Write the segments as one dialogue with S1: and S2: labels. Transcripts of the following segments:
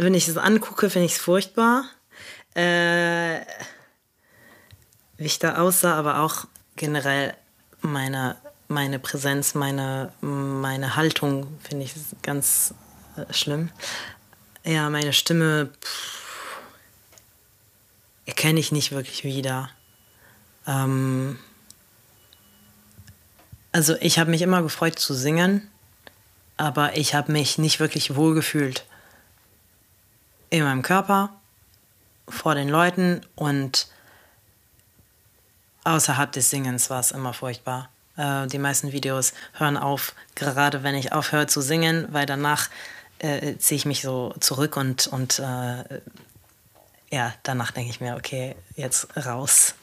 S1: Wenn ich es angucke, finde ich es furchtbar. Wie ich da aussah, aber auch generell meine Präsenz, meine Haltung finde ich ganz schlimm. Ja, meine Stimme erkenne ich nicht wirklich wieder. Also ich habe mich immer gefreut zu singen, aber ich habe mich nicht wirklich wohlgefühlt in meinem Körper, vor den Leuten und außerhalb des Singens war es immer furchtbar. Die meisten Videos hören auf, gerade wenn ich aufhöre zu singen, weil danach ziehe ich mich so zurück und ja, danach denke ich mir, okay, jetzt raus.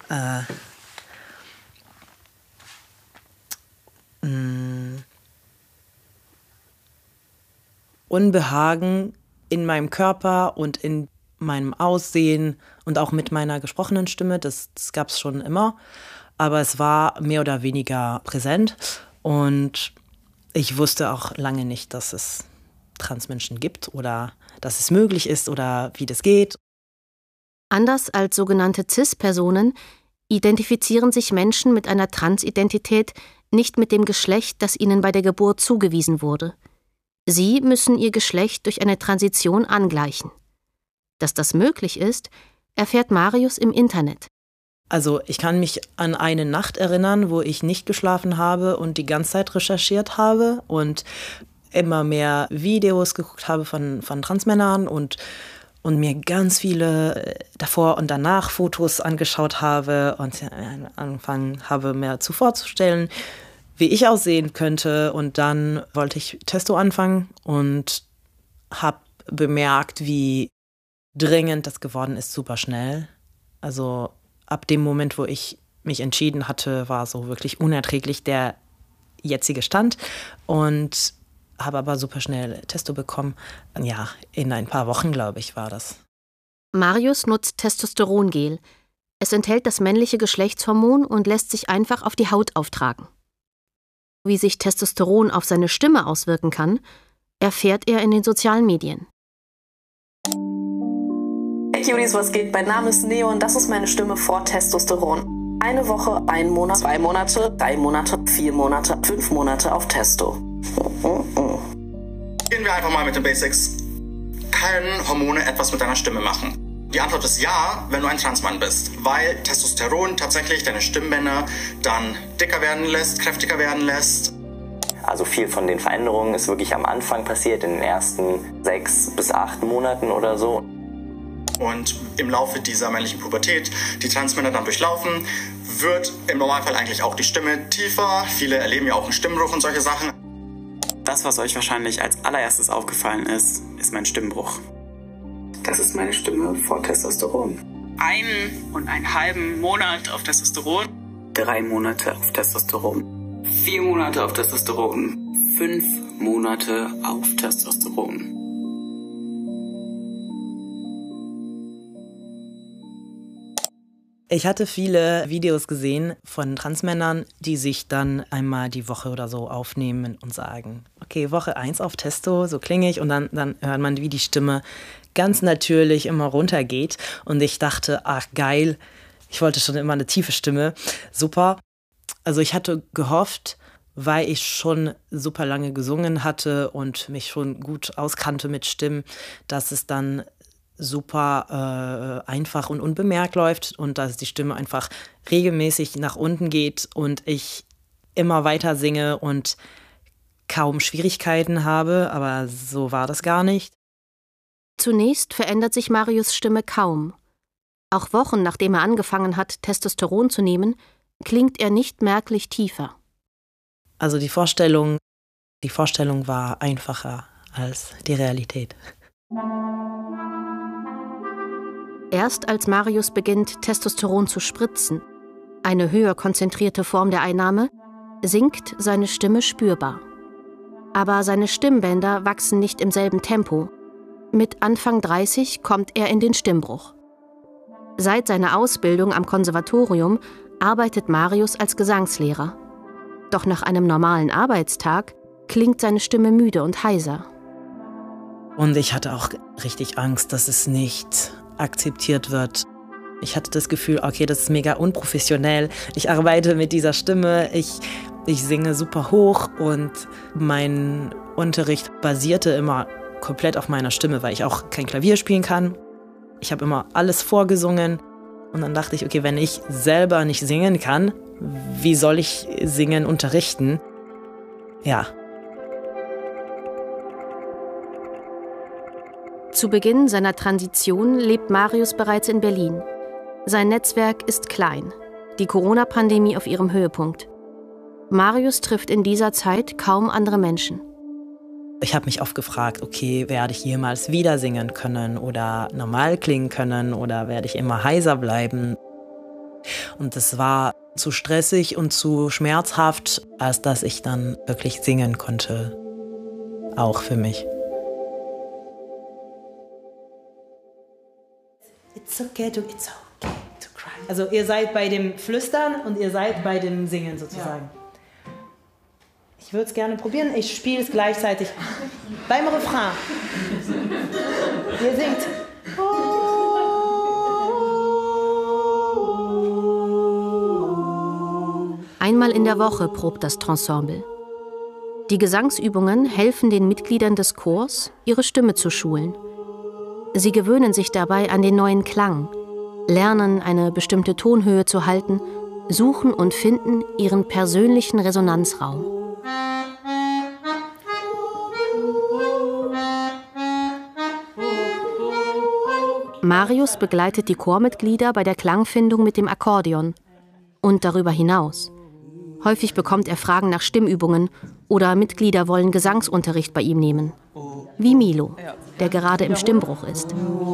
S1: Unbehagen in meinem Körper und in meinem Aussehen und auch mit meiner gesprochenen Stimme, das gab es schon immer. Aber es war mehr oder weniger präsent und ich wusste auch lange nicht, dass es Transmenschen gibt oder dass es möglich ist oder wie das geht.
S2: Anders als sogenannte Cis-Personen identifizieren sich Menschen mit einer Transidentität nicht mit dem Geschlecht, das ihnen bei der Geburt zugewiesen wurde. Sie müssen ihr Geschlecht durch eine Transition angleichen. Dass das möglich ist, erfährt Marius im Internet.
S1: Also ich kann mich an eine Nacht erinnern, wo ich nicht geschlafen habe und die ganze Zeit recherchiert habe und immer mehr Videos geguckt habe von Transmännern und mir ganz viele davor und danach Fotos angeschaut habe und angefangen habe, mir vorzustellen, wie ich aussehen könnte. Und dann wollte ich Testo anfangen und habe bemerkt, wie dringend das geworden ist, super schnell. Also ab dem Moment, wo ich mich entschieden hatte, war so wirklich unerträglich der jetzige Stand und habe aber super schnell Testo bekommen. Ja, in ein paar Wochen, glaube ich, war das.
S2: Marius nutzt Testosterongel. Es enthält das männliche Geschlechtshormon und lässt sich einfach auf die Haut auftragen. Wie sich Testosteron auf seine Stimme auswirken kann, erfährt er in den sozialen Medien.
S3: Hey Cuties, was geht? Mein Name ist Neo und das ist meine Stimme vor Testosteron. 1 Woche, 1 Monat, 2 Monate, 3 Monate, 4 Monate, 5 Monate auf Testo.
S4: Gehen wir einfach mal mit den Basics. Können Hormone etwas mit deiner Stimme machen? Die Antwort ist ja, wenn du ein Transmann bist, weil Testosteron tatsächlich deine Stimmbänder dann dicker werden lässt, kräftiger werden lässt.
S5: Also viel von den Veränderungen ist wirklich am Anfang passiert, in den ersten 6 bis 8 Monaten oder so.
S4: Und im Laufe dieser männlichen Pubertät, die Transmänner dann durchlaufen, wird im Normalfall eigentlich auch die Stimme tiefer. Viele erleben ja auch einen Stimmbruch und solche Sachen.
S6: Das, was euch wahrscheinlich als allererstes aufgefallen ist mein Stimmbruch.
S3: Das ist meine Stimme vor Testosteron.
S6: 1,5 Monat auf Testosteron.
S7: 3 Monate auf Testosteron.
S6: 4 Monate auf Testosteron. 5 Monate auf Testosteron.
S1: Ich hatte viele Videos gesehen von Transmännern, die sich dann einmal die Woche oder so aufnehmen und sagen, okay, Woche 1 auf Testo, so klinge ich. Und dann hört man, wie die Stimme ganz natürlich immer runtergeht. Und ich dachte, ach geil, ich wollte schon immer eine tiefe Stimme, super. Also ich hatte gehofft, weil ich schon super lange gesungen hatte und mich schon gut auskannte mit Stimmen, dass es dann super einfach und unbemerkt läuft und dass die Stimme einfach regelmäßig nach unten geht und ich immer weiter singe und kaum Schwierigkeiten habe, aber so war das gar nicht.
S2: Zunächst verändert sich Marius' Stimme kaum. Auch Wochen nachdem er angefangen hat, Testosteron zu nehmen, klingt er nicht merklich tiefer.
S1: Also die Vorstellung war einfacher als die Realität.
S2: Erst als Marius beginnt, Testosteron zu spritzen, eine höher konzentrierte Form der Einnahme, sinkt seine Stimme spürbar. Aber seine Stimmbänder wachsen nicht im selben Tempo. Mit Anfang 30 kommt er in den Stimmbruch. Seit seiner Ausbildung am Konservatorium arbeitet Marius als Gesangslehrer. Doch nach einem normalen Arbeitstag klingt seine Stimme müde und heiser.
S1: Und ich hatte auch richtig Angst, dass es nicht akzeptiert wird. Ich hatte das Gefühl, okay, das ist mega unprofessionell. Ich arbeite mit dieser Stimme, ich singe super hoch und mein Unterricht basierte immer komplett auf meiner Stimme, weil ich auch kein Klavier spielen kann. Ich habe immer alles vorgesungen und dann dachte ich, okay, wenn ich selber nicht singen kann, wie soll ich Singen unterrichten? Ja.
S2: Zu Beginn seiner Transition lebt Marius bereits in Berlin. Sein Netzwerk ist klein, die Corona-Pandemie auf ihrem Höhepunkt. Marius trifft in dieser Zeit kaum andere Menschen.
S1: Ich habe mich oft gefragt, okay, werde ich jemals wieder singen können oder normal klingen können oder werde ich immer heiser bleiben? Und es war zu stressig und zu schmerzhaft, als dass ich dann wirklich singen konnte. Auch für mich. It's okay to cry. Also ihr seid bei dem Flüstern und ihr seid bei dem Singen sozusagen. Ja. Ich würde es gerne probieren. Ich spiele es gleichzeitig beim Refrain. Ihr singt.
S2: Einmal in der Woche probt das Trensemble. Die Gesangsübungen helfen den Mitgliedern des Chors, ihre Stimme zu schulen. Sie gewöhnen sich dabei an den neuen Klang, lernen, eine bestimmte Tonhöhe zu halten, suchen und finden ihren persönlichen Resonanzraum. Marius begleitet die Chormitglieder bei der Klangfindung mit dem Akkordeon und darüber hinaus. Häufig bekommt er Fragen nach Stimmübungen oder Mitglieder wollen Gesangsunterricht bei ihm nehmen. Wie Milo, der gerade im Stimmbruch ist.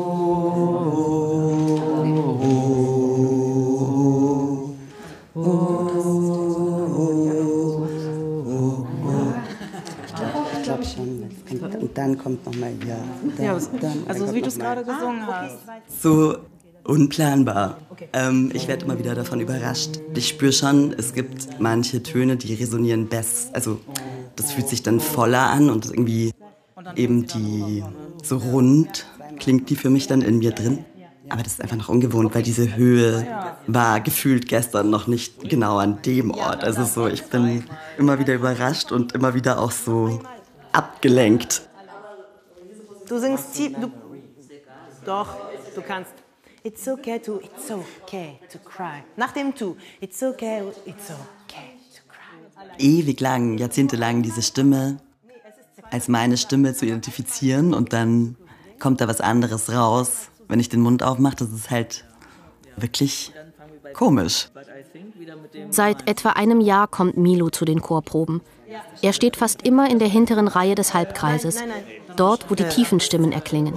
S8: Ich glaube schon. Und dann kommt nochmal ja.
S9: Also wie du es gerade gesungen hast.
S8: So unplanbar. Ich werde immer wieder davon überrascht. Ich spüre schon, es gibt manche Töne, die resonieren best. Also das fühlt sich dann voller an und irgendwie eben die so rund klingt die für mich dann in mir drin. Aber das ist einfach noch ungewohnt, weil diese Höhe war gefühlt gestern noch nicht genau an dem Ort. Also so, ich bin immer wieder überrascht und immer wieder auch so abgelenkt.
S1: Du singst tief, doch, du kannst. It's okay to cry. Nach dem To, it's okay to cry.
S8: Ewig lang, jahrzehntelang diese Stimme als meine Stimme zu identifizieren und dann kommt da was anderes raus. Wenn ich den Mund aufmache, das ist halt wirklich komisch.
S2: Seit etwa einem Jahr kommt Milo zu den Chorproben. Er steht fast immer in der hinteren Reihe des Halbkreises, dort, wo die tiefen Stimmen erklingen.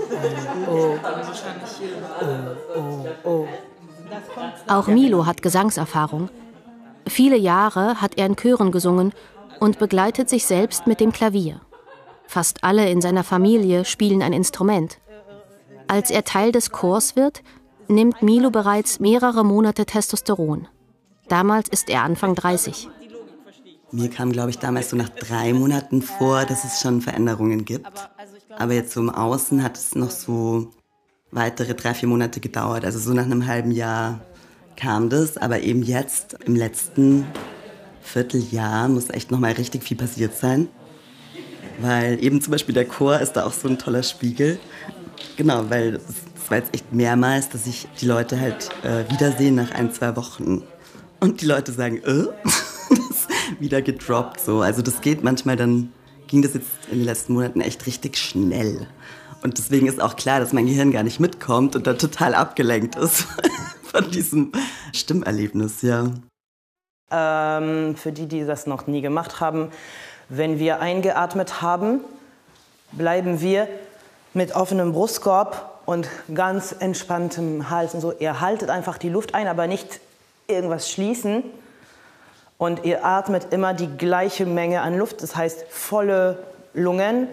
S2: Auch Milo hat Gesangserfahrung. Viele Jahre hat er in Chören gesungen und begleitet sich selbst mit dem Klavier. Fast alle in seiner Familie spielen ein Instrument. Als er Teil des Chors wird, nimmt Milo bereits mehrere Monate Testosteron. Damals ist er Anfang 30.
S8: Mir kam, glaube ich, damals so nach 3 Monaten vor, dass es schon Veränderungen gibt. Aber jetzt so im Außen hat es noch so weitere 3-4 Monate gedauert. Also so nach einem halben Jahr kam das. Aber eben jetzt, im letzten Vierteljahr, muss echt noch mal richtig viel passiert sein. Weil eben zum Beispiel der Chor ist da auch so ein toller Spiegel. Genau, weil es war jetzt echt mehrmals, dass ich die Leute halt wiedersehen nach 1-2 Wochen. Und die Leute sagen, das ist wieder gedroppt so. Also das geht manchmal, dann ging das jetzt in den letzten Monaten echt richtig schnell. Und deswegen ist auch klar, dass mein Gehirn gar nicht mitkommt und da total abgelenkt ist von diesem Stimmerlebnis, ja.
S1: Für die das noch nie gemacht haben, wenn wir eingeatmet haben, bleiben wir mit offenem Brustkorb und ganz entspanntem Hals und so. Ihr haltet einfach die Luft ein, aber nicht irgendwas schließen. Und ihr atmet immer die gleiche Menge an Luft, das heißt volle Lungen.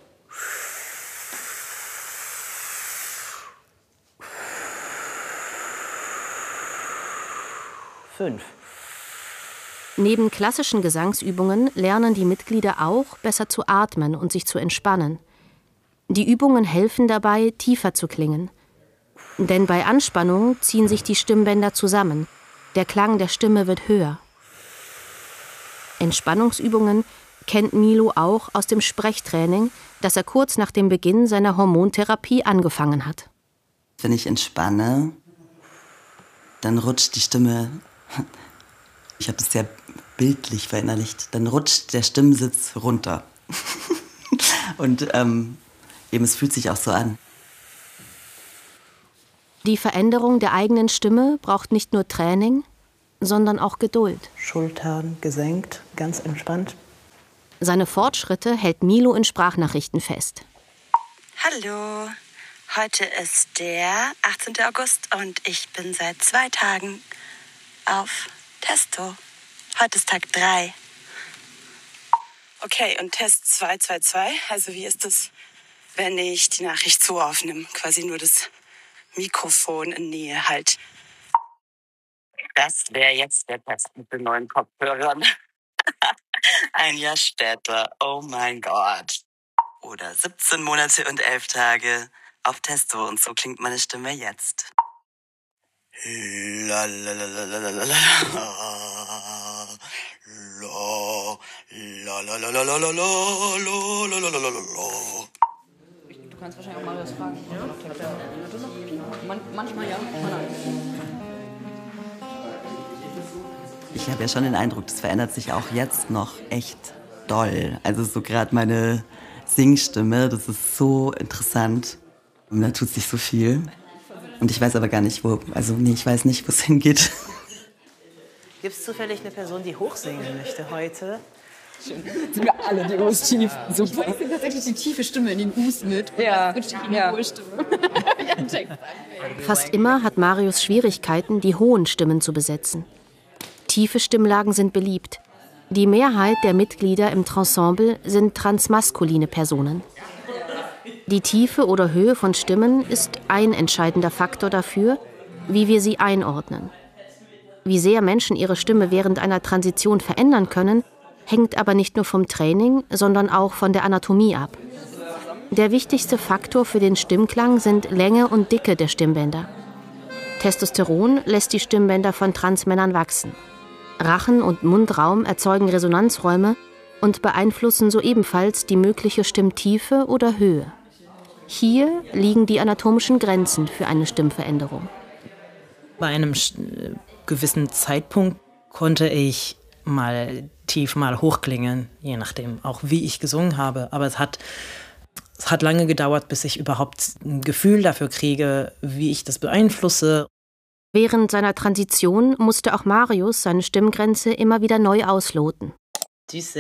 S1: 5.
S2: Neben klassischen Gesangsübungen lernen die Mitglieder auch, besser zu atmen und sich zu entspannen. Die Übungen helfen dabei, tiefer zu klingen. Denn bei Anspannung ziehen sich die Stimmbänder zusammen. Der Klang der Stimme wird höher. Entspannungsübungen kennt Milo auch aus dem Sprechtraining, das er kurz nach dem Beginn seiner Hormontherapie angefangen hat.
S8: Wenn ich entspanne, dann rutscht die Stimme, ich habe das sehr bildlich verinnerlicht, dann rutscht der Stimmsitz runter. Und eben, es fühlt sich auch so an.
S2: Die Veränderung der eigenen Stimme braucht nicht nur Training, sondern auch Geduld.
S1: Schultern gesenkt, ganz entspannt.
S2: Seine Fortschritte hält Milo in Sprachnachrichten fest.
S10: Hallo, heute ist der 18. August und ich bin seit 2 Tagen auf Testo. Heute ist Tag 3. Okay, und Test 222, also wie ist es, wenn ich die Nachricht so aufnehme? Quasi nur das Mikrofon in Nähe halt.
S11: Das wäre jetzt der Test mit den neuen Kopfhörern.
S10: Ein Jahr später, oh mein Gott. Oder 17 Monate und 11 Tage auf Testo und so klingt meine Stimme jetzt. La la la la la la la la la la la la la la la la la.
S9: Du kannst wahrscheinlich auch Marius fragen. Manchmal ja, manchmal nein.
S8: Ich habe ja schon den Eindruck, das verändert sich auch jetzt noch echt doll. Also so gerade meine Singstimme, das ist so interessant. Und da tut sich so viel. Und ich weiß aber gar nicht, wo. Also nee, ich weiß nicht, wo es hingeht.
S1: Gibt es zufällig eine Person, die hochsingen möchte heute?
S9: Schön. Sind wir alle die U's tief. Super. Ich singe tatsächlich die tiefe Stimme in den U's mit. Ja. Ja.
S2: Fast immer hat Marius Schwierigkeiten, die hohen Stimmen zu besetzen. Tiefe Stimmlagen sind beliebt. Die Mehrheit der Mitglieder im Trensemble sind transmaskuline Personen. Die Tiefe oder Höhe von Stimmen ist ein entscheidender Faktor dafür, wie wir sie einordnen. Wie sehr Menschen ihre Stimme während einer Transition verändern können, hängt aber nicht nur vom Training, sondern auch von der Anatomie ab. Der wichtigste Faktor für den Stimmklang sind Länge und Dicke der Stimmbänder. Testosteron lässt die Stimmbänder von Transmännern wachsen. Rachen- und Mundraum erzeugen Resonanzräume und beeinflussen so ebenfalls die mögliche Stimmtiefe oder Höhe. Hier liegen die anatomischen Grenzen für eine Stimmveränderung.
S1: Bei einem gewissen Zeitpunkt konnte ich mal tief, mal hoch klingen, je nachdem, auch wie ich gesungen habe. Aber es hat lange gedauert, bis ich überhaupt ein Gefühl dafür kriege, wie ich das beeinflusse.
S2: Während seiner Transition musste auch Marius seine Stimmgrenze immer wieder neu ausloten.
S1: Tu sais,